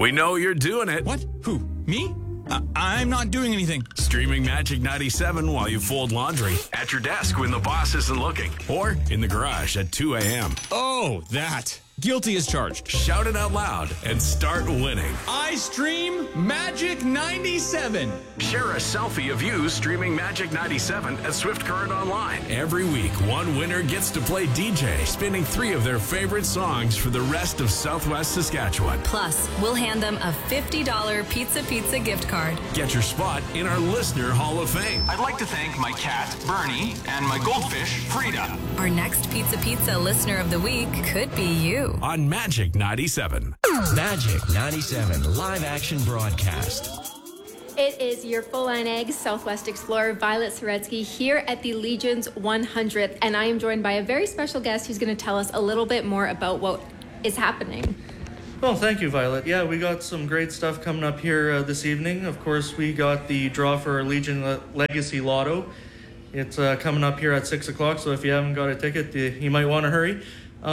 We know you're doing it. What? Who? Me? I'm not doing anything. Streaming Magic 97 while you fold laundry, at your desk when the boss isn't looking, or in the garage at 2 a.m. Oh, that. Guilty as charged. Shout it out loud and start winning. I stream Magic 97. Share a selfie of you streaming Magic 97 at Swift Current Online. Every week, one winner gets to play DJ, spinning 3 of their favorite songs for the rest of Southwest Saskatchewan. Plus, we'll hand them a $50 Pizza gift card. Get your spot in our Listener Hall of Fame. I'd like to thank my cat, Bernie, and my goldfish, Frida. Our next Pizza Listener of the Week could be you. On Magic 97. Magic 97 live action broadcast. It is your full-line egg Southwest Explorer Violet Soretsky here at the Legion's 100th, and I am joined by a very special guest who's going to tell us a little bit more about what is happening. Well, thank you, Violet. Yeah, we got some great stuff coming up here this evening. Of course, we got the draw for our Legion Legacy Lotto. It's coming up here at 6 o'clock, so if you haven't got a ticket, you might want to hurry.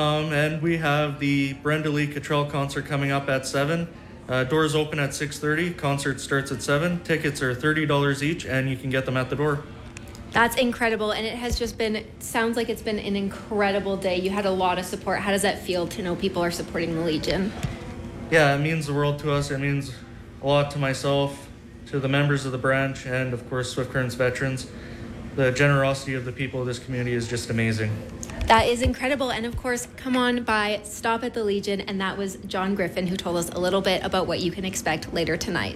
And we have the Brenda Lee Cottrell concert coming up at 7. Doors open at 6:30. Concert starts at 7. Tickets are $30 each, and you can get them at the door. That's incredible, and it has just been, sounds like it's been an incredible day. You had a lot of support. How does that feel to know people are supporting the Legion? Yeah, it means the world to us. It means a lot to myself, to the members of the branch, and of course Swift Current's veterans. The generosity of the people of this community is just amazing. That is incredible. And of course, come on by, stop at the Legion. And that was John Griffin who told us a little bit about what you can expect later tonight.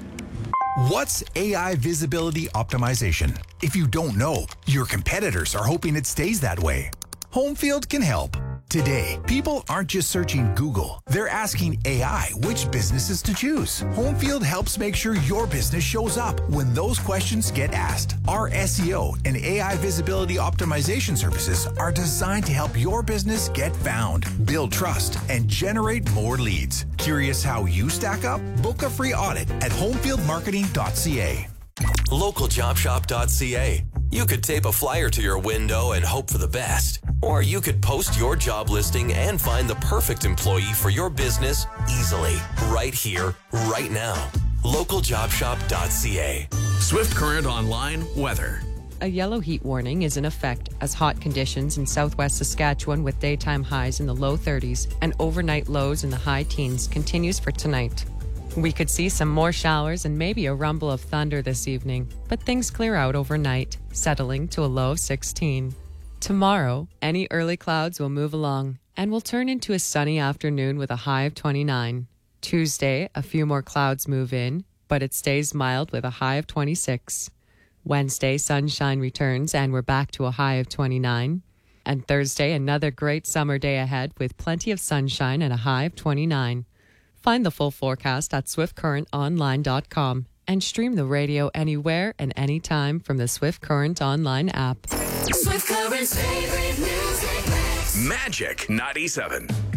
What's AI visibility optimization? If you don't know, your competitors are hoping it stays that way. Homefield can help. Today, people aren't just searching Google. They're asking AI which businesses to choose. Homefield helps make sure your business shows up when those questions get asked. Our SEO and AI visibility optimization services are designed to help your business get found, build trust, and generate more leads. Curious how you stack up? Book a free audit at homefieldmarketing.ca. Localjobshop.ca. You could tape a flyer to your window and hope for the best. Or you could post your job listing and find the perfect employee for your business easily, right here, right now. Localjobshop.ca. Swift Current Online weather. A yellow heat warning is in effect as hot conditions in southwest Saskatchewan with daytime highs in the low 30s and overnight lows in the high teens continues for tonight. We could see some more showers and maybe a rumble of thunder this evening, but things clear out overnight, settling to a low of 16. Tomorrow, any early clouds will move along and will turn into a sunny afternoon with a high of 29. Tuesday, a few more clouds move in, but it stays mild with a high of 26. Wednesday, sunshine returns and we're back to a high of 29. And Thursday, another great summer day ahead with plenty of sunshine and a high of 29. Find the full forecast at swiftcurrentonline.com and stream the radio anywhere and anytime from the Swift Current Online app. Swift Current's favorite music mix. Magic 97.